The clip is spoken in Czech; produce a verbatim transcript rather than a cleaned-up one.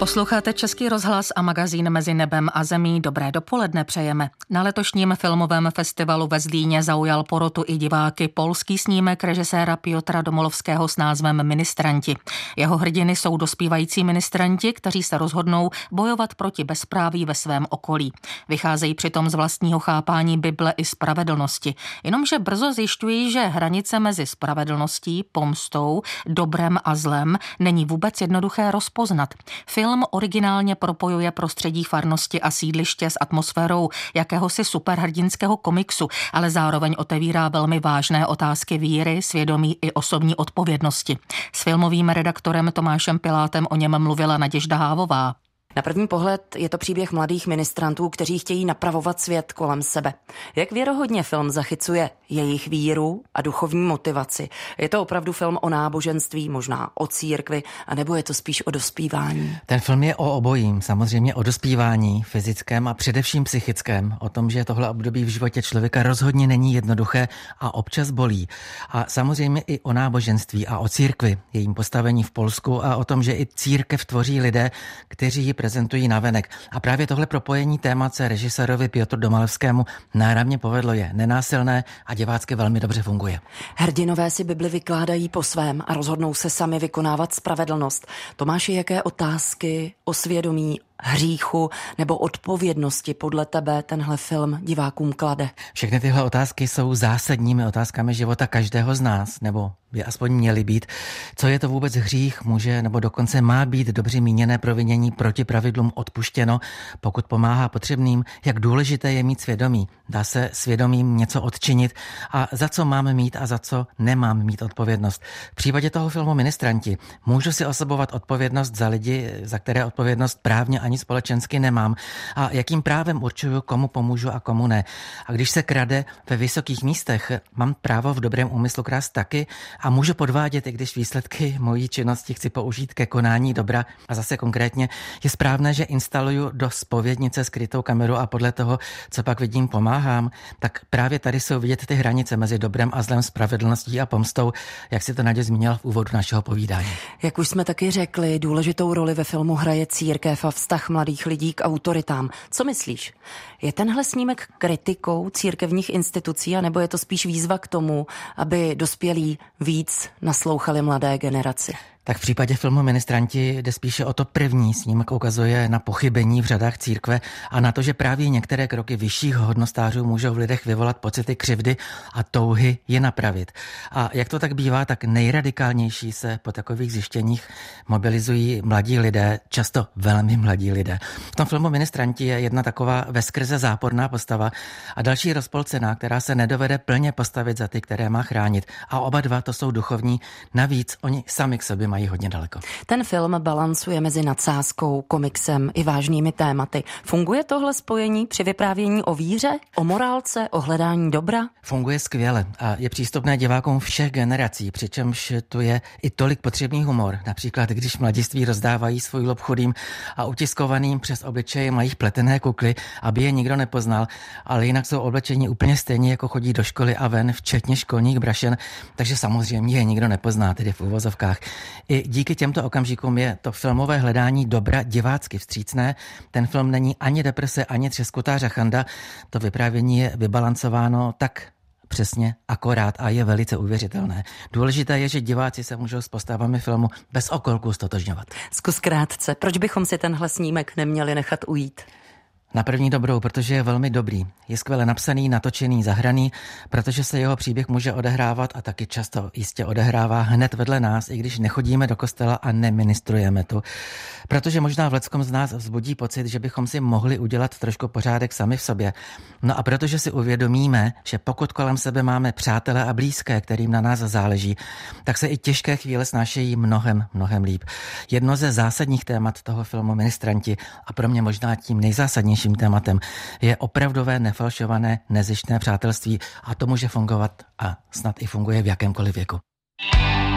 Posloucháte Český rozhlas a magazín Mezi nebem a zemí. Dobré dopoledne přejeme. Na letošním filmovém festivalu ve Zlíně zaujal porotu i diváky polský snímek režiséra Piotra Domolovského s názvem Ministranti. Jeho hrdiny jsou dospívající ministranti, kteří se rozhodnou bojovat proti bezpráví ve svém okolí. Vycházejí přitom z vlastního chápání Bible i spravedlnosti. Jenomže brzo zjišťují, že hranice mezi spravedlností, pomstou, dobrem a zlem není vůbec jednoduché rozpoznat. Film originálně propojuje prostředí farnosti a sídliště s atmosférou jakéhosi superhrdinského komiksu, ale zároveň otevírá velmi vážné otázky víry, svědomí i osobní odpovědnosti. S filmovým redaktorem Tomášem Pilátem o něm mluvila Naděžda Hávová. Na první pohled je to příběh mladých ministrantů, kteří chtějí napravovat svět kolem sebe. Jak věrohodně film zachycuje jejich víru a duchovní motivaci? Je to opravdu film o náboženství, možná o církvi, anebo je to spíš o dospívání? Ten film je o obojím, samozřejmě o dospívání, fyzickém a především psychickém. O tom, že tohle období v životě člověka rozhodně není jednoduché a občas bolí. A samozřejmě i o náboženství a o církvi, jejím postavení v Polsku a o tom, že i církev tvoří lidé, kteří ji prezentují navenek. A právě tohle propojení témat se režisérovi Piotru Domolovskému náramně povedlo, je nenásilné a divácky velmi dobře funguje. Hrdinové si Bibli vykládají po svém a rozhodnou se sami vykonávat spravedlnost. Tomáši, jaké otázky o svědomí, hříchu nebo odpovědnosti podle tebe tenhle film divákům klade? Všechny tyhle otázky jsou zásadními otázkami života každého z nás, nebo by aspoň měly být. Co je to vůbec hřích, může nebo dokonce má být dobře míněné provinění proti pravidlům odpuštěno, pokud pomáhá potřebným, jak důležité je mít svědomí. Dá se svědomím něco odčinit a za co máme mít a za co nemám mít odpovědnost. V případě toho filmu Ministranti můžu si osobovat odpovědnost za lidi, za které odpovědnost právně ani společensky nemám, a jakým právem určuju, komu pomůžu a komu ne. A když se krade ve vysokých místech, mám právo v dobrém úmyslu krást taky a můžu podvádět, i když výsledky mojí činnosti chci použít ke konání dobra. A zase konkrétně je správné, že instaluju do zpovědnice skrytou kameru a podle toho, co pak vidím, pomáhám. Tak právě tady jsou vidět ty hranice mezi dobrem a zlem, spravedlností a pomstou, jak si to Nadě zmínila v úvodu našeho povídání. Jak už jsme taky řekli, důležitou roli ve filmu hraje církev a vztah mladých lidí k autoritám. Co myslíš? Je tenhle snímek kritikou církevních institucí, anebo je to spíš výzva k tomu, aby dospělí víc naslouchali mladé generaci? Tak v případě filmu Ministranti jde spíše o to první. Snímek ukazuje na pochybení v řadách církve a na to, že právě některé kroky vyšších hodnostářů můžou v lidech vyvolat pocity křivdy a touhy je napravit. A jak to tak bývá, tak nejradikálnější se po takových zjištěních mobilizují mladí lidé, často velmi mladí lidé. V tom filmu Ministranti je jedna taková veskrze záporná postava a další rozpolcená, která se nedovede plně postavit za ty, které má chránit. A oba dva to jsou duchovní, navíc oni sami k sobě mají hodně daleko. Ten film balancuje mezi nadsázkou, komiksem i vážnými tématy. Funguje tohle spojení při vyprávění o víře, o morálce, o hledání dobra? Funguje skvěle a je přístupné divákům všech generací, přičemž tu je i tolik potřebný humor. Například, když mladiství rozdávají svůj lob chudým a utiskovaným přes obličeje mají pletené kukly, aby je nikdo nepoznal, ale jinak jsou oblečení úplně stejně, jako chodí do školy a ven, včetně školních brašen, takže samozřejmě je nikdo nepozná, tedy v uvozovkách. I díky těmto okamžikům je to filmové hledání dobra divácky vstřícné. Ten film není ani deprese, ani třeskutá řachanda. To vyprávění je vybalancováno tak přesně, akorát a je velice uvěřitelné. Důležité je, že diváci se můžou s postavami filmu bez okolků stotožňovat. Zkus krátce, proč bychom si tenhle snímek neměli nechat ujít? Na první dobrou, protože je velmi dobrý. Je skvěle napsaný, natočený, zahraný, protože se jeho příběh může odehrávat a taky často jistě odehrává hned vedle nás, i když nechodíme do kostela a neministrujeme tu. Protože možná v leckom z nás vzbudí pocit, že bychom si mohli udělat trošku pořádek sami v sobě. No a protože si uvědomíme, že pokud kolem sebe máme přátele a blízké, kterým na nás záleží, tak se i těžké chvíle snášejí mnohem, mnohem líp. Jedno ze zásadních témat toho filmu Ministranti a pro mě možná tím nejzásadnějším tématem je opravdové, nefalšované, nezištné přátelství a to může fungovat a snad i funguje v jakémkoliv věku.